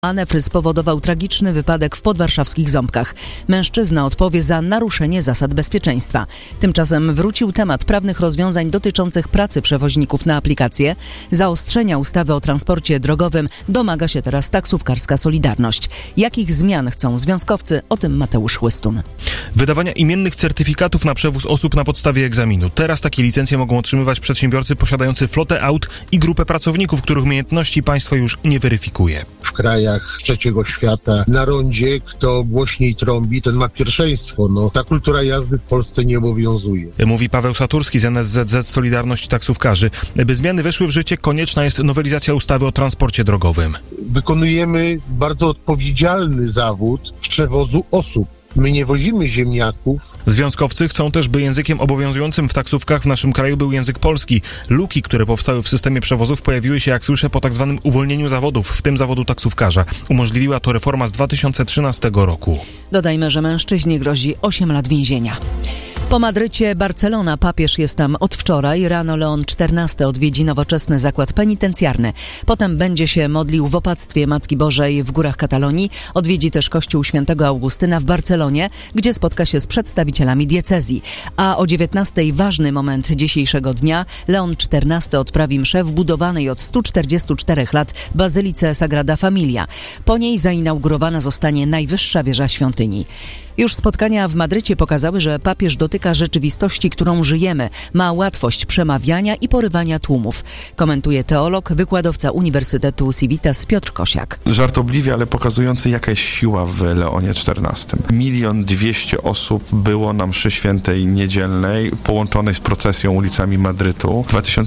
Manewry spowodował tragiczny wypadek w podwarszawskich Ząbkach. Mężczyzna odpowie za naruszenie zasad bezpieczeństwa. Tymczasem wrócił temat prawnych rozwiązań dotyczących pracy przewoźników na aplikację. Zaostrzenia ustawy o transporcie drogowym domaga się teraz taksówkarska Solidarność. Jakich zmian chcą związkowcy? O tym Mateusz Łystun. Wydawania imiennych certyfikatów na przewóz osób na podstawie egzaminu. Teraz takie licencje mogą otrzymywać przedsiębiorcy posiadający flotę aut i grupę pracowników, których umiejętności państwo już nie weryfikuje. W krajach trzeciego świata na rondzie, kto głośniej trąbi, ten ma pierwszeństwo. Ta kultura jazdy w Polsce nie obowiązuje. Mówi Paweł Saturski z NSZZ Solidarność Taksówkarzy. By zmiany weszły w życie, konieczna jest nowelizacja ustawy o transporcie drogowym. Wykonujemy bardzo odpowiedzialny zawód przewozu osób. My nie wozimy ziemniaków. Związkowcy chcą też, by językiem obowiązującym w taksówkach w naszym kraju był język polski. Luki, które powstały w systemie przewozów, pojawiły się, jak słyszę, po tzw. uwolnieniu zawodów, w tym zawodu taksówkarza. Umożliwiła to reforma z 2013 roku. Dodajmy, że mężczyźnie grozi 8 lat więzienia. Po Madrycie Barcelona. Papież jest tam od wczoraj. Rano Leon XIV odwiedzi nowoczesny zakład penitencjarny. Potem będzie się modlił w opactwie Matki Bożej w górach Katalonii. Odwiedzi też kościół Świętego Augustyna w Barcelonie, gdzie spotka się z przedstawicielami diecezji. A o 19:00 ważny moment dzisiejszego dnia. Leon XIV odprawi mszę w budowanej od 144 lat bazylice Sagrada Familia. Po niej zainaugurowana zostanie najwyższa wieża świątyni. Już spotkania w Madrycie pokazały, że papież dotyka rzeczywistości, którą żyjemy. Ma łatwość przemawiania i porywania tłumów. Komentuje teolog, wykładowca Uniwersytetu Civitas Piotr Kosiak. Żartobliwie, ale pokazujący, jaka jest siła w Leonie XIV. 1 200 000 osób było na mszy świętej niedzielnej, połączonej z procesją ulicami Madrytu.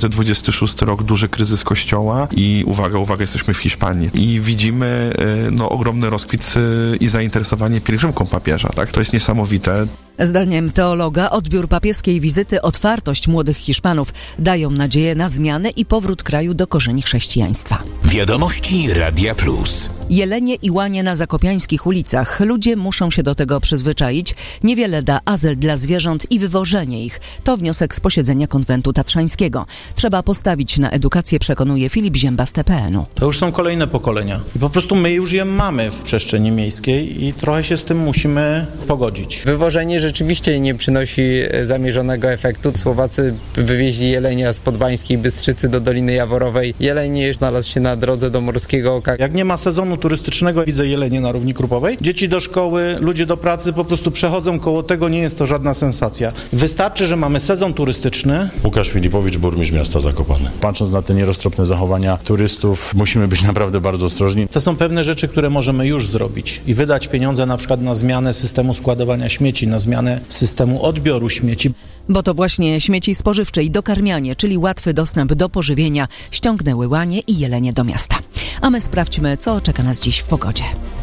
2026 rok, duży kryzys kościoła i uwaga, jesteśmy w Hiszpanii. I widzimy ogromny rozkwit i zainteresowanie pielgrzymką papieża. Tak? To jest niesamowite. Zdaniem teologa odbiór papieskiej wizyty, otwartość młodych Hiszpanów dają nadzieję na zmianę i powrót kraju do korzeni chrześcijaństwa. Wiadomości Radia Plus. Jelenie i łanie na zakopiańskich ulicach. Ludzie muszą się do tego przyzwyczaić. Niewiele da azyl dla zwierząt i wywożenie ich. To wniosek z posiedzenia konwentu tatrzańskiego. Trzeba postawić na edukację, przekonuje Filip Zięba z TPN-u. To już są kolejne pokolenia. I po prostu my już je mamy w przestrzeni miejskiej i trochę się z tym musimy pogodzić. Wywożenie rzeczywiście nie przynosi zamierzonego efektu. Słowacy wywieźli jelenia z Podbańskiej Bystrzycy do Doliny Jaworowej. Jeleń znalazł się na drodze do Morskiego Oka. Jak nie ma sezonu turystycznego, widzę jelenie na Równi Krupowej. Dzieci do szkoły, ludzie do pracy po prostu przechodzą koło tego, nie jest to żadna sensacja. Wystarczy, że mamy sezon turystyczny. Łukasz Filipowicz, burmistrz miasta Zakopane. Patrząc na te nieroztropne zachowania turystów, musimy być naprawdę bardzo ostrożni. To są pewne rzeczy, które możemy już zrobić i wydać pieniądze na przykład na zmianę systemu składowania śmieci, na zmianę systemu odbioru śmieci. Bo to właśnie śmieci spożywcze i dokarmianie, czyli łatwy dostęp do pożywienia, ściągnęły łanie i jelenie do miasta. A my sprawdźmy, co czeka nas dziś w pogodzie.